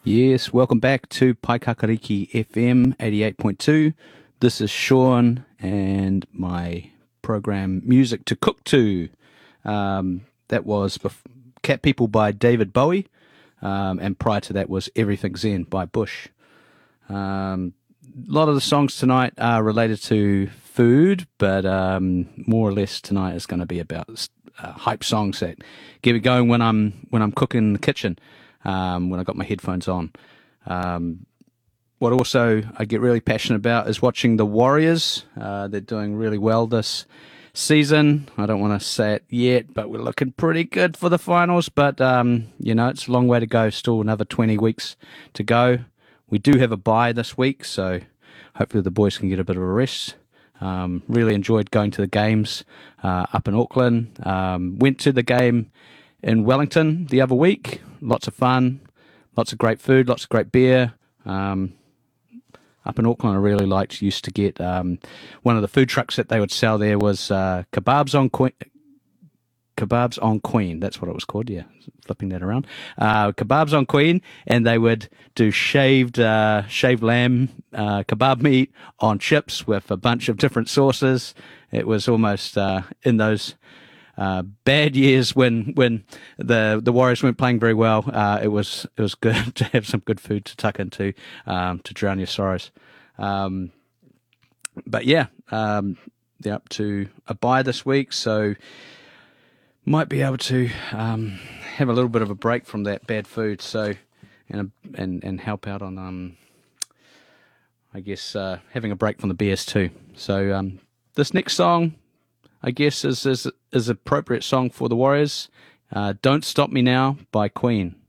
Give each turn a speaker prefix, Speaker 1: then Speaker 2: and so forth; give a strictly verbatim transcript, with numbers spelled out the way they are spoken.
Speaker 1: Yes, welcome back to Paikakariki F M eighty-eight point two. This is Sean and my program Music to Cook To. Um, that was bef- Cat People by David Bowie, um, and prior to that was Everything Zen by Bush. Um, a lot of the songs tonight are related to food, but um, more or less tonight is going to be about uh, hype songs that get me going when I'm when I'm cooking in the kitchen. Um, when I got my headphones on. Um, what also I get really passionate about is watching the Warriors. Uh, they're doing really well this season. I don't want to say it yet, but we're looking pretty good for the finals. But, um, you know, it's a long way to go. Still another twenty weeks to go. We do have a bye this week, so hopefully the boys can get a bit of a rest. Um, really enjoyed going to the games uh, up in Auckland. Um, went to the game in Wellington the other week. Lots of fun, lots of great food, lots of great beer. Um, up in Auckland, I really liked, used to get um, one of the food trucks that they would sell there was uh, kebabs on Queen. Kebabs on Queen, that's what it was called, yeah, flipping that around. Uh, kebabs on Queen, and they would do shaved uh, shaved lamb uh, kebab meat on chips with a bunch of different sauces. It was almost uh, in those Uh, bad years when when the the Warriors weren't playing very well. Uh, it was it was good to have some good food to tuck into um, to drown your sorrows. Um, but yeah, um, they're up to a bye this week, so might be able to um, have a little bit of a break from that bad food. So and and and help out on um, I guess uh, having a break from the beers too. So um, this next song, I guess, is is is appropriate song for the Warriors. Uh, Don't Stop Me Now by Queen.